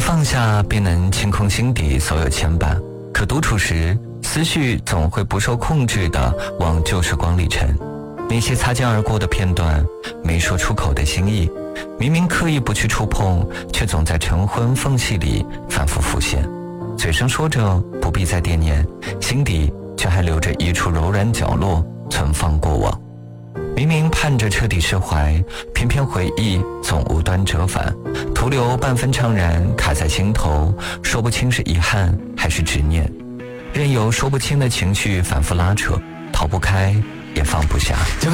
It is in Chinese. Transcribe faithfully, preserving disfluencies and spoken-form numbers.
放下便能清空心底所有牵绊，可独处时思绪总会不受控制地往旧时光里沉。那些擦肩而过的片段，没说出口的心意，明明刻意不去触碰，却总在晨昏缝隙里反复浮现。嘴上说着不必再惦念，心底却还留着一处柔软角落存放过往。明明盼着彻底释怀，偏偏回忆总无端折返，徒留半分怅然卡在心头，说不清是遗憾还是执念，任由说不清的情绪反复拉扯，逃不开也放不下。